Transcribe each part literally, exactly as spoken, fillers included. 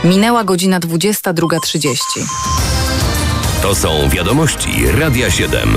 Minęła godzina dwudziesta druga trzydzieści. To są wiadomości Radia siedem.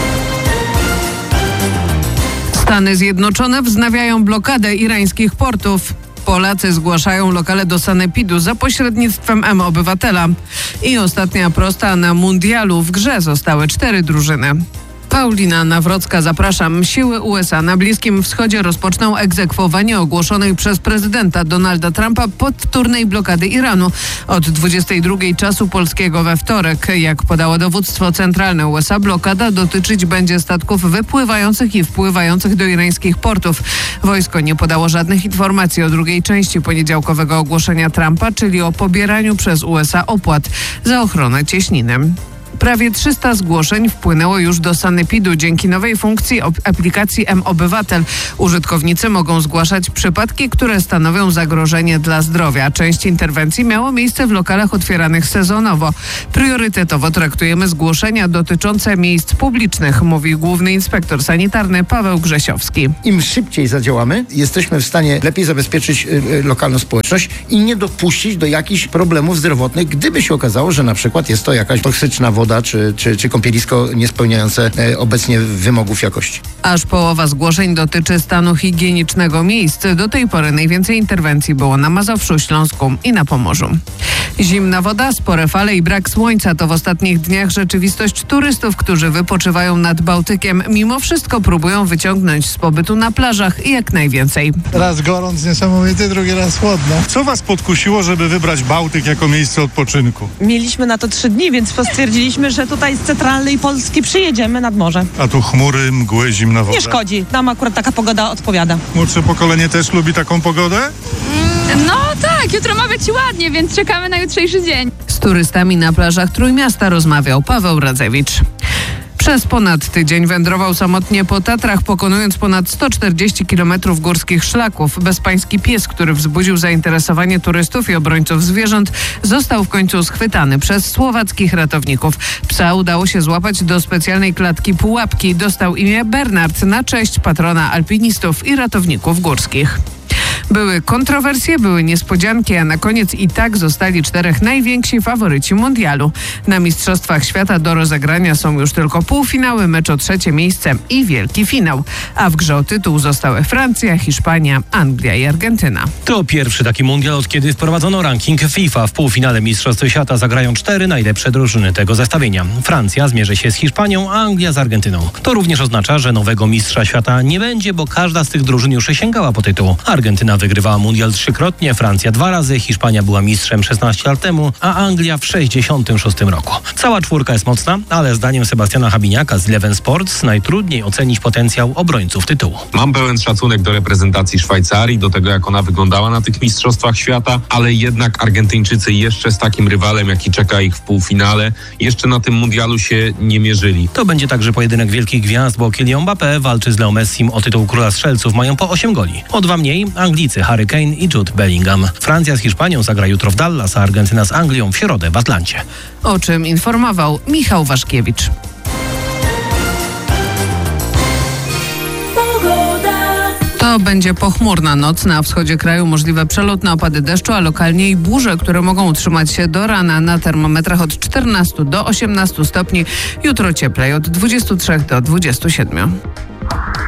Stany Zjednoczone wznawiają blokadę irańskich portów. Polacy zgłaszają lokale do sanepidu za pośrednictwem M-Obywatela. I ostatnia prosta na mundialu. W grze zostały cztery drużyny. Paulina Nawrocka, zapraszam. Siły U S A na Bliskim Wschodzie rozpoczną egzekwowanie ogłoszonej przez prezydenta Donalda Trumpa powtórnej blokady Iranu od dwudziestej drugiej czasu polskiego we wtorek. Jak podało dowództwo centralne U S A, blokada dotyczyć będzie statków wypływających i wpływających do irańskich portów. Wojsko nie podało żadnych informacji o drugiej części poniedziałkowego ogłoszenia Trumpa, czyli o pobieraniu przez U S A opłat za ochronę cieśniny. Prawie trzysta zgłoszeń wpłynęło już do sanepidu. Dzięki nowej funkcji aplikacji M-Obywatel użytkownicy mogą zgłaszać przypadki, które stanowią zagrożenie dla zdrowia. Część interwencji miało miejsce w lokalach otwieranych sezonowo. Priorytetowo traktujemy zgłoszenia dotyczące miejsc publicznych, mówi główny inspektor sanitarny Paweł Grzesiowski. Im szybciej zadziałamy, jesteśmy w stanie lepiej zabezpieczyć y, lokalną społeczność i nie dopuścić do jakichś problemów zdrowotnych, gdyby się okazało, że na przykład jest to jakaś toksyczna woda, Czy, czy, czy kąpielisko niespełniające e, obecnie wymogów jakości. Aż połowa zgłoszeń dotyczy stanu higienicznego miejsc. Do tej pory najwięcej interwencji było na Mazowszu, Śląsku i na Pomorzu. Zimna woda, spore fale i brak słońca to w ostatnich dniach rzeczywistość turystów, którzy wypoczywają nad Bałtykiem. Mimo wszystko próbują wyciągnąć z pobytu na plażach i jak najwięcej. Raz gorąc niesamowity, drugi raz chłodno. Co was podkusiło, żeby wybrać Bałtyk jako miejsce odpoczynku? Mieliśmy na to trzy dni, więc stwierdziliśmy, że tutaj z centralnej Polski przyjedziemy nad morze. A tu chmury, mgły, zimna woda. Nie szkodzi. Nam akurat taka pogoda odpowiada. Młodsze pokolenie też lubi taką pogodę? No tak, jutro ma być ładnie, więc czekamy na jutrzejszy dzień. Z turystami na plażach Trójmiasta rozmawiał Paweł Radzewicz. Przez ponad tydzień wędrował samotnie po Tatrach, pokonując ponad sto czterdzieści kilometrów górskich szlaków. Bezpański pies, który wzbudził zainteresowanie turystów i obrońców zwierząt, został w końcu schwytany przez słowackich ratowników. Psa udało się złapać do specjalnej klatki pułapki. Dostał imię Bernard na cześć patrona alpinistów i ratowników górskich. Były kontrowersje, były niespodzianki, a na koniec i tak zostali czterech najwięksi faworyci mundialu. Na Mistrzostwach Świata do rozegrania są już tylko półfinały, mecz o trzecie miejsce i wielki finał. A w grze o tytuł zostały Francja, Hiszpania, Anglia i Argentyna. To pierwszy taki mundial, od kiedy wprowadzono ranking FIFA. W półfinale Mistrzostw Świata zagrają cztery najlepsze drużyny tego zestawienia. Francja zmierzy się z Hiszpanią, a Anglia z Argentyną. To również oznacza, że nowego mistrza świata nie będzie, bo każda z tych drużyn już sięgała po tytuł. Argentyna wygrywała mundial trzykrotnie, Francja dwa razy, Hiszpania była mistrzem szesnaście lat temu, a Anglia w sześćdziesiątym szóstym roku. Cała czwórka jest mocna, ale zdaniem Sebastiana Habiniaka z Eleven Sports najtrudniej ocenić potencjał obrońców tytułu. Mam pełen szacunek do reprezentacji Szwajcarii, do tego jak ona wyglądała na tych mistrzostwach świata, ale jednak Argentyńczycy jeszcze z takim rywalem, jaki czeka ich w półfinale, jeszcze na tym mundialu się nie mierzyli. To będzie także pojedynek wielkich gwiazd, bo Kylian Mbappé walczy z Leo Messim o tytuł króla strzelców, mają po osiem goli. O dwa mniej Anglicy Harry Kane i Jude Bellingham. Francja z Hiszpanią zagra jutro w Dallas, a Argentyna z Anglią w środę w Atlancie. O czym informował Michał Waszkiewicz. To będzie pochmurna noc. Na wschodzie kraju możliwe przelotne opady deszczu, a lokalnie i burze, które mogą utrzymać się do rana. Na termometrach od czternastu do osiemnastu stopni. Jutro cieplej od dwudziestu trzech do dwudziestu siedmiu.